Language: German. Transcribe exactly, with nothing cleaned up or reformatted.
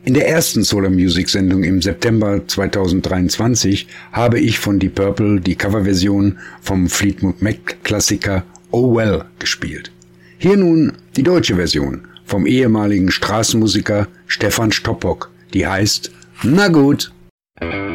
In der ersten Solar Music Sendung im September zweitausenddreiundzwanzig habe ich von Deep Purple die Coverversion vom Fleetwood Mac Klassiker Oh Well gespielt. Hier nun die deutsche Version vom ehemaligen Straßenmusiker Stefan Stoppock, die heißt Na gut.